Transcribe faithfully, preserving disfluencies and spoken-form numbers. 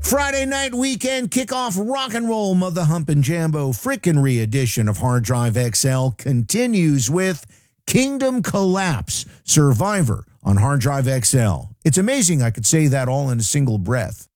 Friday night weekend kickoff rock and roll Mother Humpin' Jambo frickin' re-edition of Hard Drive X L continues with Kingdom Collapse Survivor on Hard Drive X L. It's amazing I could say that all in a single breath.